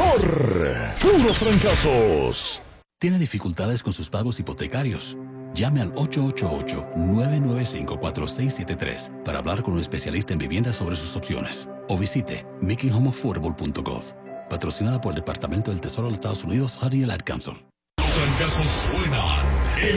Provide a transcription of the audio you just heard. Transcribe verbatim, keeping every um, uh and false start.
mejor. Puros fracasos. ¿Tiene dificultades con sus pagos hipotecarios? Llame al ocho ocho ocho, nueve nueve cinco, cuatro seis siete tres para hablar con un especialista en vivienda sobre sus opciones. O visite making home affordable punto gov. Patrocinada por el Departamento del Tesoro de los Estados Unidos, Honey y el Ad Council. Los trancazos suenan.